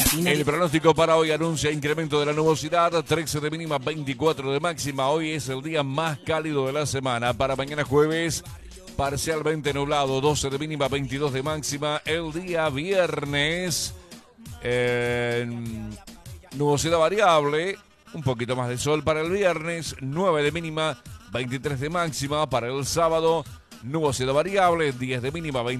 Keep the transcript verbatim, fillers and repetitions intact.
El pronóstico para hoy anuncia incremento de la nubosidad, trece de mínima, veinticuatro de máxima. Hoy es el día más cálido de la semana. Para mañana jueves, parcialmente nublado, doce de mínima, veintidós de máxima. El día viernes, eh, nubosidad variable, un poquito más de sol para el viernes, nueve de mínima, veintitrés de máxima. Para el sábado, nubosidad variable, diez de mínima, veinte